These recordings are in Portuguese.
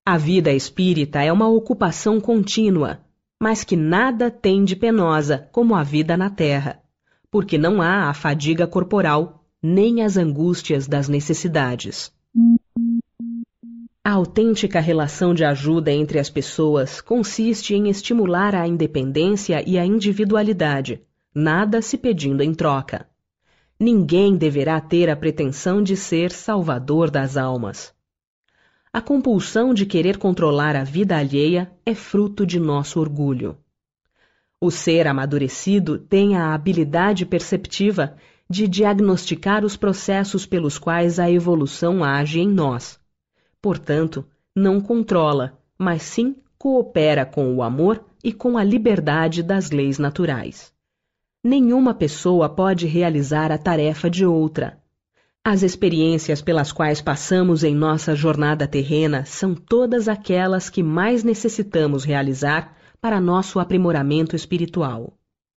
A vida espírita é uma ocupação contínua, mas que nada tem de penosa como a vida na terra, porque não há a fadiga corporal, nem as angústias das necessidades. A autêntica relação de ajuda entre as pessoas consiste em estimular a independência e a individualidade, nada se pedindo em troca. Ninguém deverá ter a pretensão de ser salvador das almas. A compulsão de querer controlar a vida alheia é fruto de nosso orgulho. O ser amadurecido tem a habilidade perceptiva de diagnosticar os processos pelos quais a evolução age em nós. Portanto, não controla, mas sim coopera com o amor e com a liberdade das leis naturais. Nenhuma pessoa pode realizar a tarefa de outra. As experiências pelas quais passamos em nossa jornada terrena são todas aquelas que mais necessitamos realizar para nosso aprimoramento espiritual.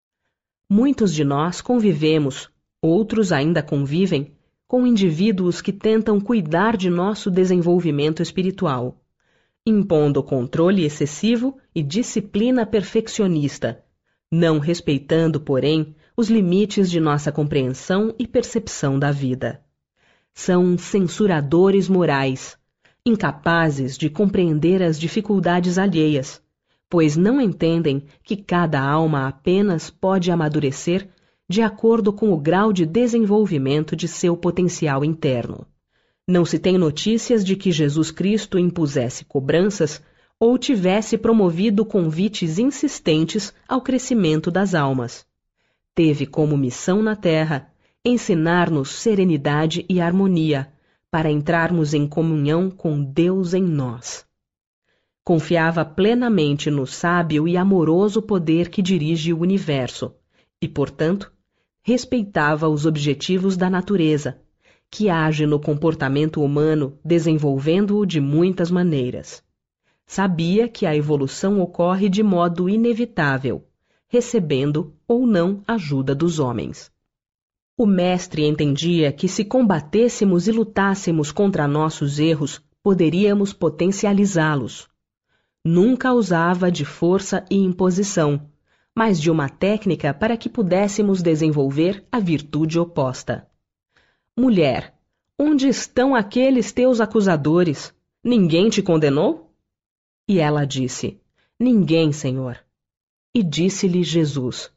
Muitos de nós convivemos, outros ainda convivem, com indivíduos que tentam cuidar de nosso desenvolvimento espiritual, impondo controle excessivo e disciplina perfeccionista, não respeitando, porém, os limites de nossa compreensão e percepção da vida. São censuradores morais, incapazes de compreender as dificuldades alheias, pois não entendem que cada alma apenas pode amadurecer de acordo com o grau de desenvolvimento de seu potencial interno. Não se tem notícias de que Jesus Cristo impusesse cobranças ou tivesse promovido convites insistentes ao crescimento das almas. Teve como missão na Terra ensinar-nos serenidade e harmonia, para entrarmos em comunhão com Deus em nós. Confiava plenamente no sábio e amoroso poder que dirige o universo, e, portanto, respeitava os objetivos da natureza, que age no comportamento humano desenvolvendo-o de muitas maneiras. Sabia que a evolução ocorre de modo inevitável, recebendo ou não ajuda dos homens. O mestre entendia que se combatêssemos e lutássemos contra nossos erros, poderíamos potencializá-los. Nunca usava de força e imposição, mas de uma técnica para que pudéssemos desenvolver a virtude oposta. Mulher, onde estão aqueles teus acusadores? Ninguém te condenou? E ela disse, ninguém, Senhor. E disse-lhe Jesus,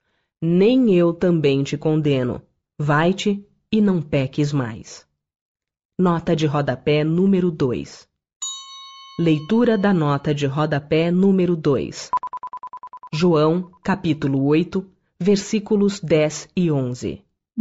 nem eu também te condeno. Vai-te e não peques mais. Nota de rodapé número 2. Leitura da nota de rodapé número 2. João, capítulo 8, versículos 10 e 11.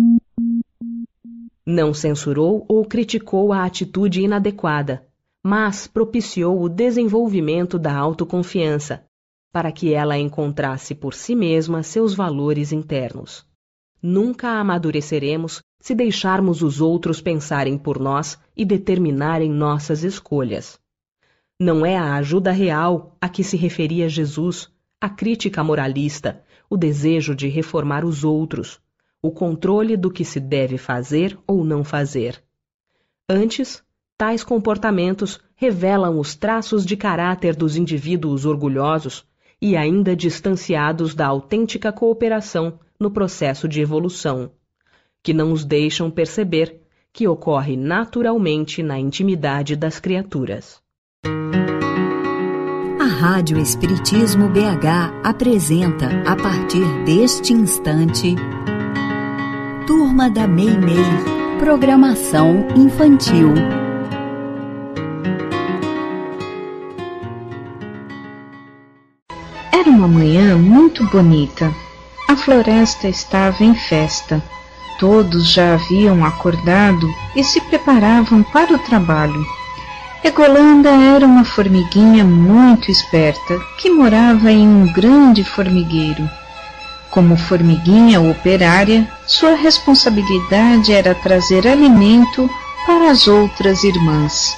Não censurou ou criticou a atitude inadequada, mas propiciou o desenvolvimento da autoconfiança, para que ela encontrasse por si mesma seus valores internos. Nunca amadureceremos se deixarmos os outros pensarem por nós e determinarem nossas escolhas. Não é a ajuda real a que se referia Jesus, a crítica moralista, o desejo de reformar os outros, o controle do que se deve fazer ou não fazer. Antes, tais comportamentos revelam os traços de caráter dos indivíduos orgulhosos e ainda distanciados da autêntica cooperação no processo de evolução, que não os deixam perceber que ocorre naturalmente na intimidade das criaturas. A Rádio Espiritismo BH apresenta, a partir deste instante, Turma da Meimei, programação infantil. Era uma manhã muito bonita. A floresta estava em festa. Todos já haviam acordado e se preparavam para o trabalho. Egolanda era uma formiguinha muito esperta que morava em um grande formigueiro. Como formiguinha operária, sua responsabilidade era trazer alimento para as outras irmãs.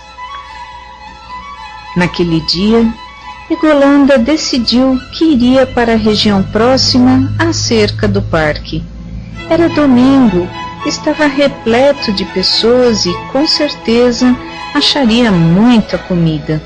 Naquele dia, Egolanda decidiu que iria para a região próxima à cerca do parque. Era domingo, estava repleto de pessoas e, com certeza, acharia muita comida.